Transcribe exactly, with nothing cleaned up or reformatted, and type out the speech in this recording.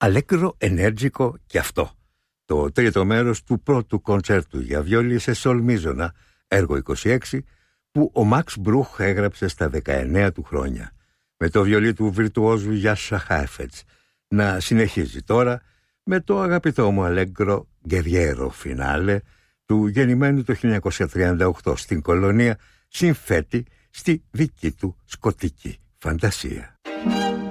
αλέγκρο ενέργικο κι αυτό. Το τρίτο μέρος του πρώτου κοντσέρτου για βιόλι σε σολ μίζωνα, έργο είκοσι έξι, που ο Μαξ Μπρούχ έγραψε στα δεκαεννέα του χρόνια, με το βιολί του βιρτουόζου Γιάσα Χάιφετς να συνεχίζει τώρα με το αγαπητό μου αλέγκρο γκεριέρο φινάλε του γεννημένου το χίλια εννιακόσια τριάντα οκτώ στην Κολονία, συμφέτη στη δική του σκοτική φαντασία.